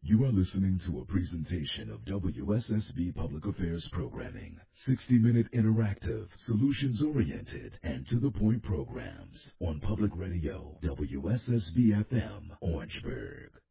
You are listening to a presentation of WSSB Public Affairs Programming, 60-minute interactive, solutions-oriented, and to-the-point programs on Public Radio, WSSB FM, Orangeburg.